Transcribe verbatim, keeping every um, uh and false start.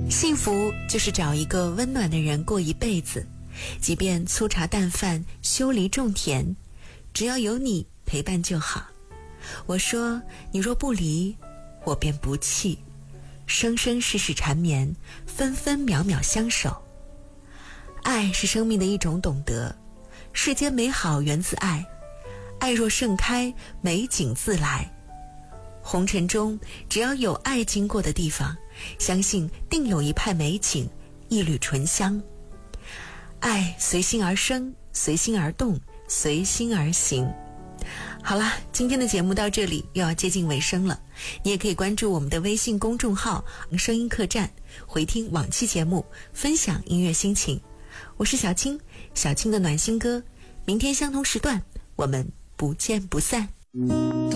幸福就是找一个温暖的人过一辈子，即便粗茶淡饭，修篱种田，只要有你陪伴就好。我说你若不离，我便不弃，生生世世缠绵，分分秒秒相守。爱是生命的一种懂得，世间美好源自爱，爱若盛开，美景自来。红尘中只要有爱经过的地方，相信定有一派美景，一缕醇香。爱随心而生，随心而动，随心而行。好啦，今天的节目到这里又要接近尾声了，你也可以关注我们的微信公众号声音客栈，回听往期节目，分享音乐心情。我是小青，小青的暖心歌，明天相同时段我们不见不散。